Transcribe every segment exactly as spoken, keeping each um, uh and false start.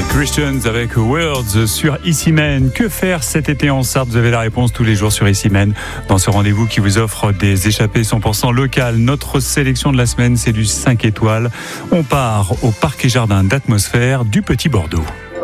Christians avec Words sur Ici Men. Que faire cet été en Sarthe? Vous avez la réponse tous les jours sur Ici Men. Dans ce rendez-vous qui vous offre des échappées cent pour cent locales. Notre sélection de la semaine, c'est du cinq étoiles. On part au parc et jardin d'Atmosphère du Petit Bordeaux.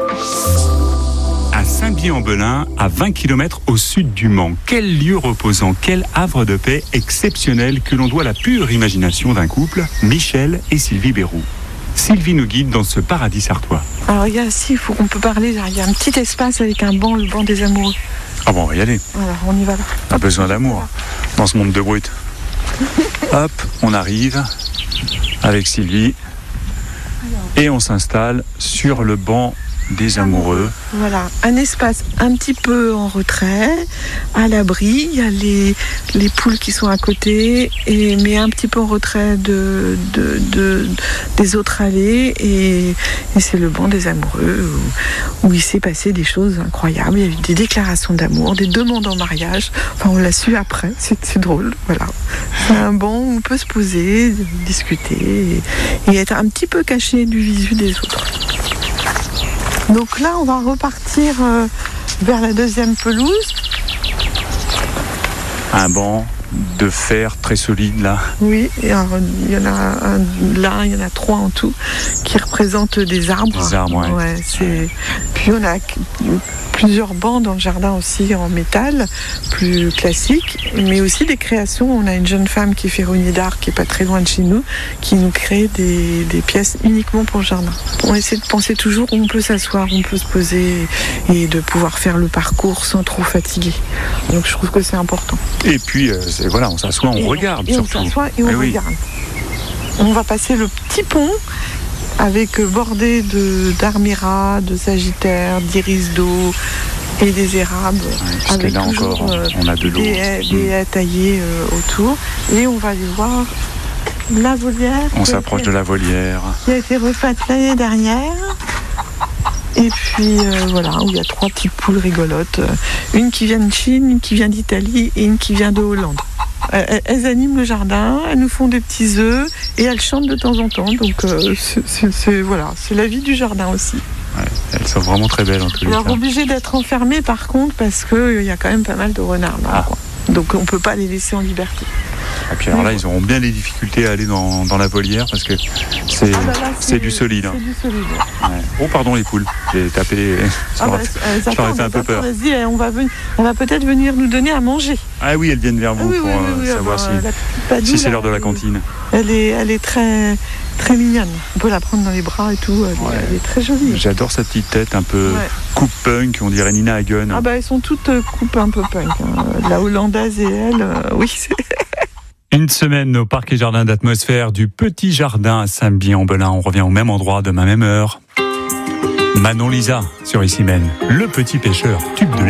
À Saint-Bié-en-Belin, à vingt kilomètres au sud du Mans. Quel lieu reposant, quel havre de paix exceptionnel que l'on doit à la pure imagination d'un couple, Michel et Sylvie Bérou. Sylvie nous guide dans ce paradis sartois. Alors il y a ici, il faut qu'on peut parler, il y a un petit espace avec un banc, le banc des amoureux. Ah bon, on va y aller. Voilà, on y va là. On a besoin d'amour dans ce monde de brut. Hop, on arrive avec Sylvie et on s'installe sur le banc des amoureux. Voilà, un espace un petit peu en retrait, à l'abri. Il y a les, les poules qui sont à côté, et, mais un petit peu en retrait de, de, de, des autres allées. Et, et c'est le banc des amoureux où, où il s'est passé des choses incroyables. Il y a eu des déclarations d'amour, des demandes en mariage. Enfin, on l'a su après, c'est, c'est drôle. Voilà. C'est un banc où on peut se poser, discuter et, et être un petit peu caché du visu des autres. Donc là, on va repartir euh, vers la deuxième pelouse. Un banc de fer très solide là. Oui, et alors, il y en a un, là, il y en a trois en tout qui représentent des arbres. Des arbres, ouais. Ouais, c'est... Puis on a plusieurs bancs dans le jardin aussi en métal, plus classique, mais aussi des créations. On a une jeune femme qui est ferronnier d'art, qui est pas très loin de chez nous, qui nous crée des, des pièces uniquement pour le jardin. On essaie de penser toujours où on peut s'asseoir, où on peut se poser et de pouvoir faire le parcours sans trop fatiguer. Donc je trouve que c'est important. Et puis euh, c'est, voilà, on s'assoit, on et regarde et surtout. On s'assoit et on eh regarde. Oui. On va passer le petit pont avec bordé de, d'armira, de sagittaire, d'iris d'eau et des érables. Ouais, avec là toujours, encore, euh, on a de l'eau. Des haies, des haies taillées euh, autour. Et on va aller voir la volière. On s'approche été, de la volière. Qui a été refaite l'année dernière. Et puis euh, voilà, où il y a trois petites poules rigolotes. Une qui vient de Chine, une qui vient d'Italie et une qui vient de Hollande. Elles animent le jardin, elles nous font des petits œufs et elles chantent de temps en temps. Donc euh, c'est, c'est, c'est, voilà, c'est la vie du jardin aussi. Ouais, elles sont vraiment très belles en tous les cas. Alors obligé d'être enfermées par contre parce qu'il y a quand même pas mal de renards dans le coin. Donc on ne peut pas les laisser en liberté. Et puis alors là, ils auront bien des difficultés à aller dans, dans la volière parce que c'est, ah bah là, c'est, c'est du solide. C'est hein. du solide. Ouais. Oh pardon les poules, j'ai tapé, Ah bah, j'aurais, j'aurais fait un peu peur. Vas-y, on va, venir, on va peut-être venir nous donner à manger. Ah oui, elles viennent vers vous ah, oui, pour oui, oui, oui, euh, savoir alors, si, Padou, si c'est là, l'heure de la cantine. Elle est, elle est très, très mignonne. On peut la prendre dans les bras et tout, elle, Ouais. elle est très jolie. J'adore sa petite tête un peu Ouais. coupe punk, on dirait Nina Hagen. Ah bah elles sont toutes euh, coupes un peu punk. Hein. La hollandaise et elle, euh, oui c'est... Une semaine au parc et jardin d'Atmosphère du Petit Jardin à Saint-Bié-en-Belin. On revient au même endroit, demain même heure. Manon Lisa sur Ici Men, le petit pêcheur, tube de